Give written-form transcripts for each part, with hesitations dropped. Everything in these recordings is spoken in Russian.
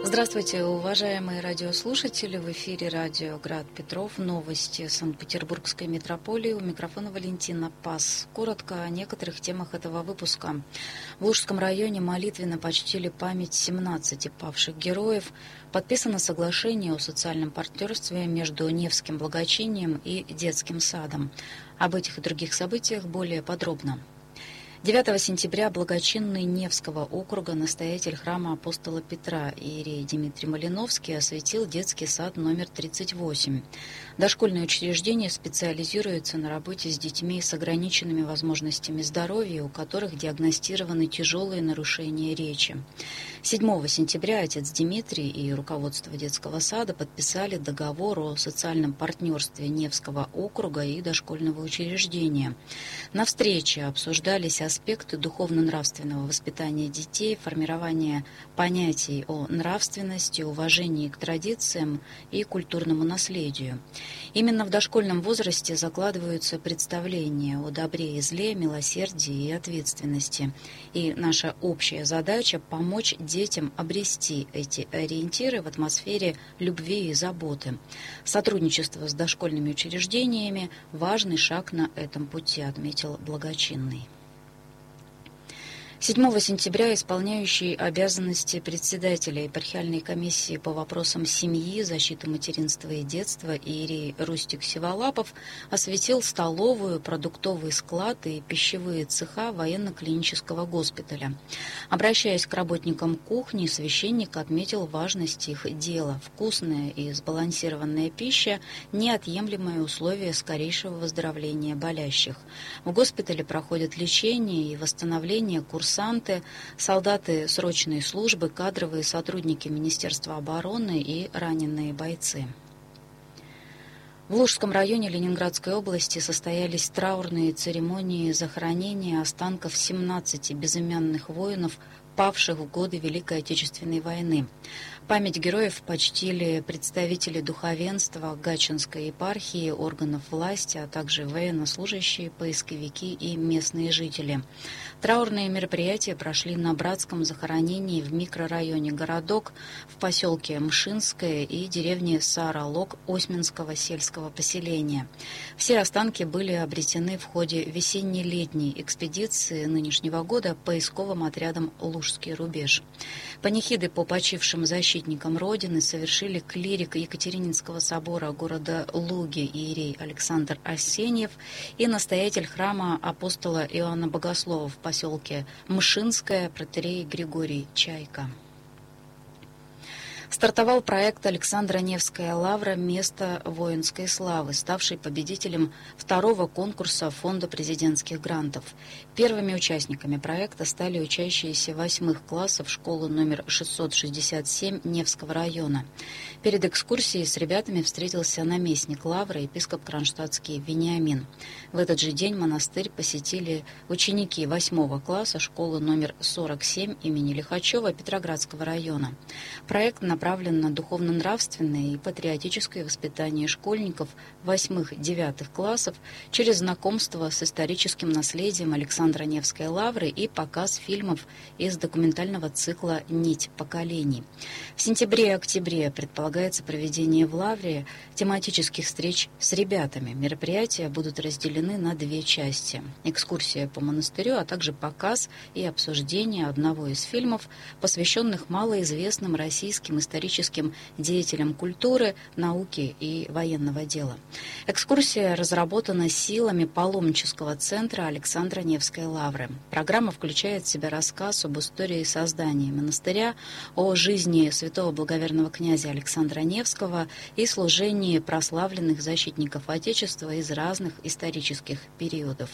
Здравствуйте, уважаемые радиослушатели. В эфире радио «Град Петров». Новости Санкт-Петербургской метрополии. У микрофона Валентина Пас. Коротко о некоторых темах этого выпуска. В Лужском районе молитвенно почтили память 17 павших героев. Подписано соглашение о социальном партнерстве между Невским благочинием и детским садом. Об этих и других событиях более подробно. 9 сентября благочинный Невского округа настоятель храма апостола Петра иерей Дмитрий Малиновский осветил детский сад номер 38. Дошкольное учреждение специализируется на работе с детьми с ограниченными возможностями здоровья, у которых диагностированы тяжелые нарушения речи. 7 сентября отец Дмитрий и руководство детского сада подписали договор о социальном партнерстве Невского округа и дошкольного учреждения. На встрече обсуждались аспекты духовно-нравственного воспитания детей, формирования понятий о нравственности, уважении к традициям и культурному наследию. Именно в дошкольном возрасте закладываются представления о добре и зле, милосердии и ответственности. И наша общая задача – помочь детям обрести эти ориентиры в атмосфере любви и заботы. Сотрудничество с дошкольными учреждениями – важный шаг на этом пути, отметил благочинный. 7 сентября исполняющий обязанности председателя епархиальной комиссии по вопросам семьи, защиты материнства и детства иерей Рустик Сиволапов осветил столовую, продуктовый склад и пищевые цеха военно-клинического госпиталя. Обращаясь к работникам кухни, священник отметил важность их дела. Вкусная и сбалансированная пища – неотъемлемое условие скорейшего выздоровления болящих. В госпитале проходят лечение и восстановление курсантов, солдаты срочной службы, кадровые сотрудники Министерства обороны и раненые бойцы. В Лужском районе Ленинградской области состоялись траурные церемонии захоронения останков 17 безымянных воинов, павших в годы Великой Отечественной войны. Память героев почтили представители духовенства Гатчинской епархии, органов власти, а также военнослужащие, поисковики и местные жители. Траурные мероприятия прошли на братском захоронении в микрорайоне Городок, в поселке Мшинское и деревне Саралок Осьминского сельского поселения. Все останки были обретены в ходе весенне-летней экспедиции нынешнего года поисковым отрядом «Лужский рубеж». Панихиды по почившим защитникам Родины совершили клирик Екатерининского собора города Луги иерей Александр Арсеньев и настоятель храма апостола Иоанна Богослова в поселке Мшинское протоиерей Григорий Чайка. Стартовал проект Александра Невская лавра «Место воинской славы», ставший победителем второго конкурса Фонда президентских грантов. Первыми участниками проекта стали учащиеся 8 классов школы номер 667 Невского района. Перед экскурсией с ребятами встретился наместник лавры, епископ кронштадтский Вениамин. В этот же день монастырь посетили ученики 8 класса школы номер 47 имени Лихачева Петроградского района. Проект направлен на духовно-нравственное и патриотическое воспитание школьников 8-9 классов через знакомство с историческим наследием Александра Невской лавры и показ фильмов из документального цикла «Нить поколений». В сентябре и октябре предполагается проведение в лавре тематических встреч с ребятами. Мероприятия будут разделены на 2 части. Экскурсия по монастырю, а также показ и обсуждение одного из фильмов, посвященных малоизвестным российским историческим деятелям культуры, науки и военного дела. Экскурсия разработана силами паломнического центра Александра Невской лавры. Программа включает в себя рассказ об истории создания монастыря, о жизни святого благоверного князя Александра Невского и служении прославленных защитников Отечества из разных исторических периодов.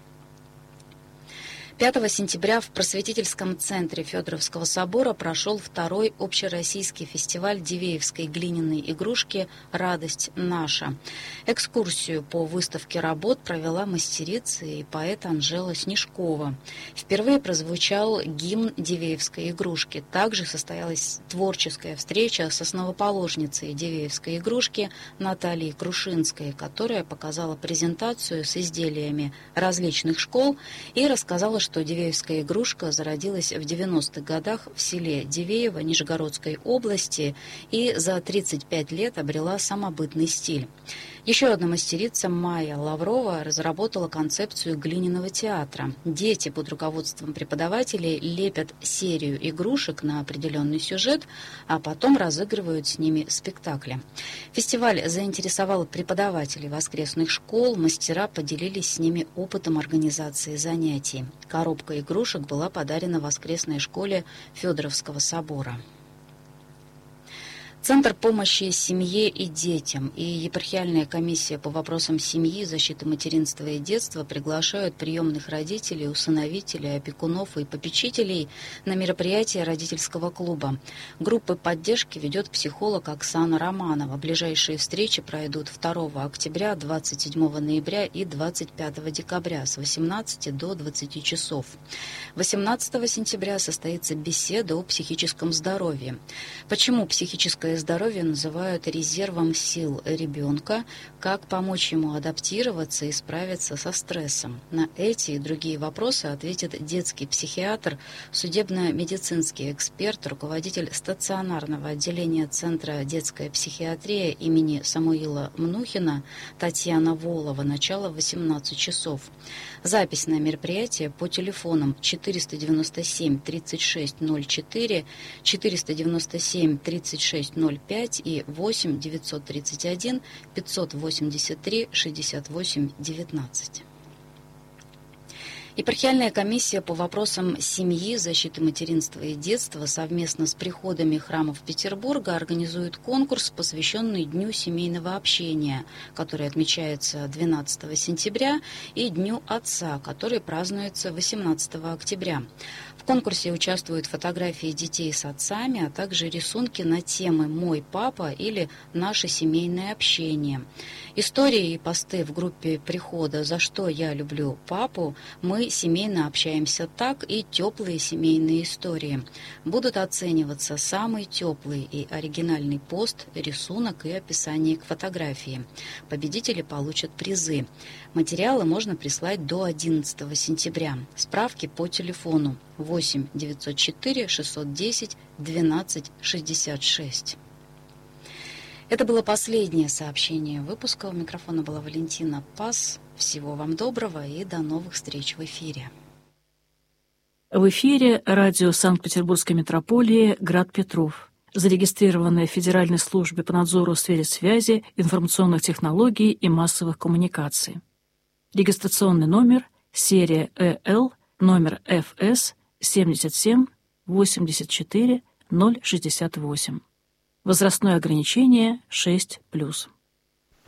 5 сентября в просветительском центре Федоровского собора прошел второй общероссийский фестиваль дивеевской глиняной игрушки «Радость наша». Экскурсию по выставке работ провела мастерица и поэт Анжела Снежкова. Впервые прозвучал гимн дивеевской игрушки. Также состоялась творческая встреча с основоположницей дивеевской игрушки Натальей Крушинской, которая показала презентацию с изделиями различных школ и рассказала, что дивеевская игрушка зародилась в 90-х годах в селе Дивеево Нижегородской области и за 35 лет обрела самобытный стиль. Еще одна мастерица Майя Лаврова разработала концепцию глиняного театра. Дети под руководством преподавателей лепят серию игрушек на определенный сюжет, а потом разыгрывают с ними спектакли. Фестиваль заинтересовал преподавателей воскресных школ, мастера поделились с ними опытом организации занятий. Коробка игрушек была подарена воскресной школе Федоровского собора. Центр помощи семье и детям и епархиальная комиссия по вопросам семьи, защиты материнства и детства приглашают приемных родителей, усыновителей, опекунов и попечителей на мероприятие родительского клуба. Группы поддержки ведет психолог Оксана Романова. Ближайшие встречи пройдут 2 октября, 27 ноября и 25 декабря с 18 до 20 часов. 18 сентября состоится беседа о психическом здоровье. Почему психическое здоровье называют резервом сил ребенка, как помочь ему адаптироваться и справиться со стрессом. На эти и другие вопросы ответит детский психиатр, судебно-медицинский эксперт, руководитель стационарного отделения Центра детская психиатрия имени Самуила Мнухина Татьяна Волова. Начало 18 часов. Запись на мероприятие по телефонам 497 36 04, 497 36 05 и 8 931 583 68 19. Епархиальная комиссия по вопросам семьи, защиты материнства и детства совместно с приходами храмов Петербурга организует конкурс, посвященный Дню семейного общения, который отмечается 12 сентября, и Дню Отца, который празднуется 18 октября. В конкурсе участвуют фотографии детей с отцами, а также рисунки на темы «Мой папа» или «Наше семейное общение». Истории и посты в группе прихода «За что я люблю папу», «Мы семейно общаемся так» и «Теплые семейные истории». Будут оцениваться самый теплый и оригинальный пост, рисунок и описание к фотографии. Победители получат призы. Материалы можно прислать до 11 сентября. Справки по телефону 8 904 610 12 66. Это было последнее сообщение выпуска. У микрофона была Валентина Пас. Всего вам доброго и до новых встреч в эфире. В эфире радио Санкт-Петербургской метрополии «Град Петров», зарегистрированное в Федеральной службе по надзору в сфере связи, информационных технологий и массовых коммуникаций. Регистрационный номер, серия ЭЛ, номер ФС 77 84 068. Возрастное ограничение 6+.